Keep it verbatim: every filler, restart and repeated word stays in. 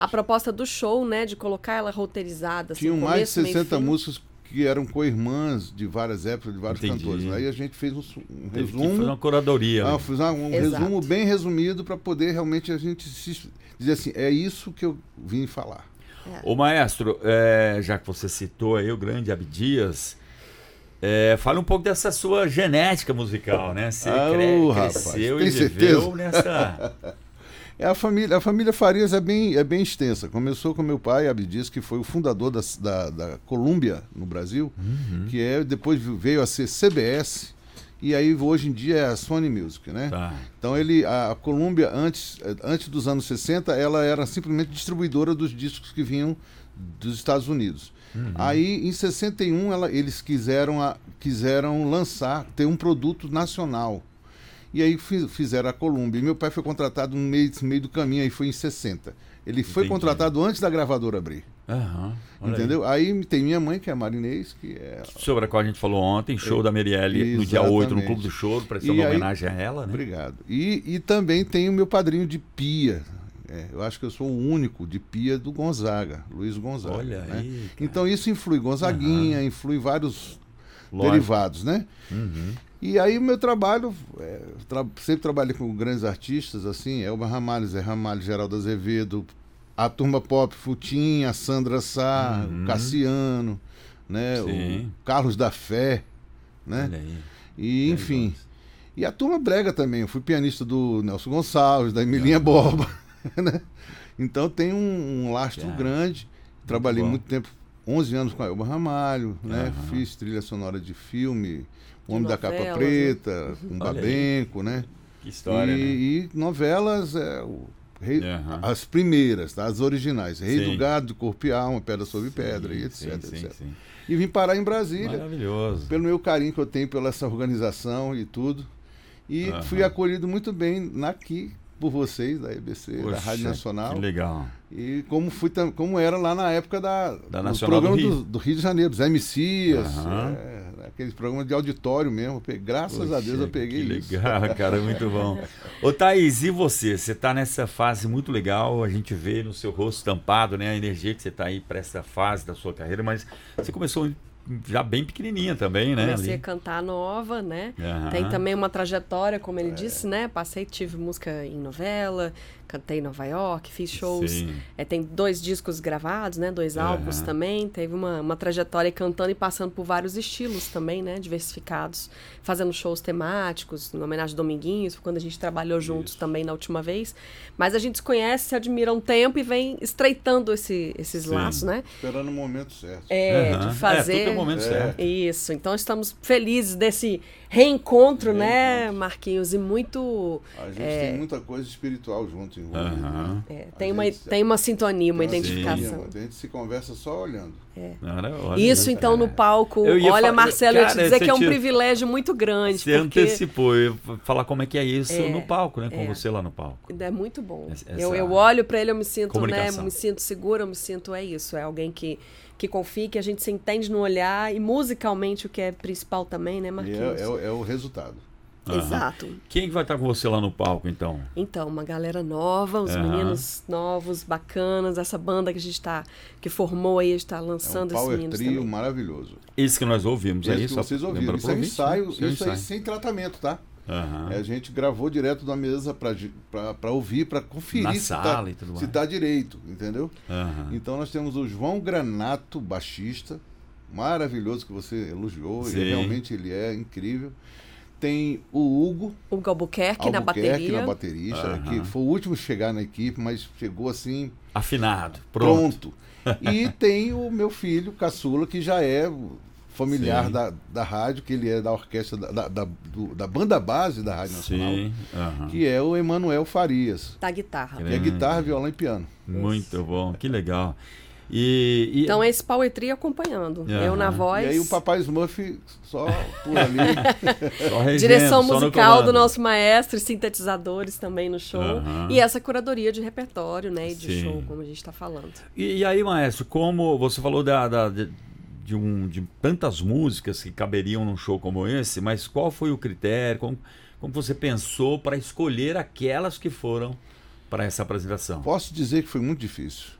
a proposta do show, né, de colocar ela roteirizada. Assim, Tinham mais de começo, meio, sessenta fim. músicas que eram co-irmãs de várias épocas, de vários Entendi. cantores. Aí a gente fez um, um Teve que resumo. fazer uma curadoria. Ah, né? fiz um Exato. resumo bem resumido para poder realmente a gente se, dizer assim, é isso que eu vim falar. Ô maestro, é, já que você citou aí o grande Abdias, é, fale um pouco dessa sua genética musical, né? Você Ah, cre ô, cresceu rapaz, e tem viveu certeza? nessa... É a família, a família Farias é bem, é bem extensa. Começou com meu pai, Abdias, que foi o fundador da, da, da Columbia no Brasil, Uhum. que é, depois veio a ser C B S, e aí hoje em dia é a Sony Music, né? Tá. Então ele, a, a Columbia, antes, antes dos anos sessenta, ela era simplesmente distribuidora dos discos que vinham dos Estados Unidos. Uhum. Aí, em sessenta e um, ela, eles quiseram, a, quiseram lançar, ter um produto nacional. E aí fiz, fizeram a Columbia. E meu pai foi contratado no meio, no meio do caminho, aí foi em sessenta. Ele foi Entendi. contratado antes da gravadora abrir. Aham, olha Entendeu? Aí. aí tem minha mãe, que é a Marinês, que é... Sobre a qual a gente falou ontem, show da Merielle no dia Exatamente. oito no Clube do Choro, para ser E uma aí- homenagem a ela, né? Obrigado. E, e também tem o meu padrinho de pia. É, eu acho que eu sou o único de pia do Gonzaga, Luiz Gonzaga. Olha né? aí, cara. Então isso influi Gonzaguinha, influi vários Lógico. derivados, né? Uhum. E aí o meu trabalho, é, tra sempre trabalhei com grandes artistas, assim, Elba Ramalho, Zé Ramalho, Geraldo Azevedo, a turma pop, Futinha, Sandra Sá, Uhum. o Cassiano, né? Sim. O Carlos da Fé, né? Olha aí. E enfim. E a turma brega também. Eu fui pianista do Nelson Gonçalves, da Emilinha Borba, né? Então tem um, um lastro Cara, grande. Trabalhei bom. muito tempo, onze anos com a Elba Ramalho, né? Aham. Fiz trilha sonora de filme, O De Homem da Capa novelas, Preta, com Olha aí. Babenco, né? Que história, e, né? e novelas, é, o Rei- Aham. as primeiras, tá? As originais. Rei Sim. do Gado, Corpo e Alma, Pedra sobre Pedra, e etc, Sim, sim, etcétera. sim. E vim parar em Brasília, Maravilhoso. pelo meu carinho que eu tenho pela essa organização e tudo. E Aham. fui acolhido muito bem aqui por vocês, da E B C, da Poxa, Rádio Nacional. Que legal. E como, fui, tam- como era lá na época da, Da do Nacional do programa Rio. do, do Rio de Janeiro, Zé Messias, Aham. é, aqueles programas de auditório mesmo. Pe- Graças a Deus eu Poxa, peguei que isso. legal, cara, muito bom. Ô Thaís, e você? Você está nessa fase muito legal, a gente vê no seu rosto estampado, né, a energia que você está aí para essa fase da sua carreira, mas você começou já bem pequenininha também, né? Comecei ali. a cantar nova, né? Aham. Tem também uma trajetória, como É. ele disse, né? Passei, tive música em novela, cantei em Nova York, fiz shows. Sim. É, tem dois discos gravados, né? Dois Aham. álbuns também. Teve uma, uma trajetória cantando e passando por vários estilos também, né? Diversificados. Fazendo shows temáticos, em homenagem a Dominguinhos, quando a gente trabalhou juntos também na última vez. Mas a gente se conhece, se admira há um tempo e vem estreitando esse, esses Sim. laços, né? Esperando o momento certo. É, Aham. de fazer... É, tudo tem o momento certo. Isso, então estamos felizes desse reencontro, né, Reencontro. Marquinhos? E muito. A gente É. tem muita coisa espiritual junto envolvida. Aham. né? é, A tem, uma, gente- tem uma sintonia, uma tem identificação. A gente se conversa só olhando. Cara, olha, Isso, né, então, cara? no palco. Eu ia Olha, falar- Marcelo, eu ia te cara, dizer você que é um tinha- privilégio muito grande. Você porque antecipou, eu ia falar como é que é isso É, no palco, né? Com é. você lá no palco. É muito bom. Essa- Eu, eu olho pra ele, eu me sinto, né? Comunicação. Me sinto segura, eu me sinto, é isso. É alguém que, que confia, que a gente se entende no olhar e musicalmente o que é principal também, né, E Marquinhos? é, é o- é o resultado. Aham. Exato. Quem que vai estar com você lá no palco, então? Então, uma galera nova, os Aham. meninos novos, bacanas, essa banda que a gente tá, que formou aí, a gente tá É um lançando esses power meninos trio também. maravilhoso. Esse que nós ouvimos Esse aí, que só vocês ouviram. lembrando Isso pro é ouvinte, ensaio, né? isso aí ensaio. sem tratamento, tá? Aham. É, a gente gravou direto da mesa para ouvir, para conferir Na se sala tá, e tudo se mais. tá direito, entendeu? Aham. Então nós temos o João Granato, baixista, maravilhoso, que você elogiou, Sim. e realmente ele é incrível. Tem o Hugo O Albuquerque na Albuquerque bateria. na baterista, Aham. que foi o último a chegar na equipe, mas chegou assim, Afinado, pronto. pronto. E tem o meu filho, Caçula, que já é familiar Sim. da, da rádio, que ele é da orquestra, da, da, da, do- da banda base da Rádio Nacional, Sim. Aham. que é o Emanuel Farias, Da guitarra. Que que é Grande. guitarra, violão e piano. Muito bom, que legal. E, e- Então, esse power trio acompanhando. Aham. Eu na voz. E aí o Papai Smurf só por ali. só regendo, Direção só no musical do comando. nosso maestro e sintetizadores também no show. Aham. E essa curadoria de repertório, né? E de Sim. show, como a gente está falando. E, e aí, maestro, como você falou da, da- de, de um, de tantas músicas que caberiam num show como esse, mas qual foi o critério? Como, como você pensou para escolher aquelas que foram para essa apresentação? Posso dizer que foi muito difícil.